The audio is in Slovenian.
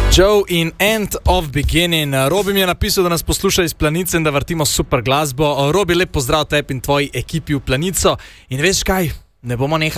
Joe in End of Beginning. Robi mi je napisal, da nas posluša iz Planice in da vrtimo super glasbo. Robi, lep pozdrav tebi in tvoji ekipi v Planico. In veš kaj? Ne bomo nehali.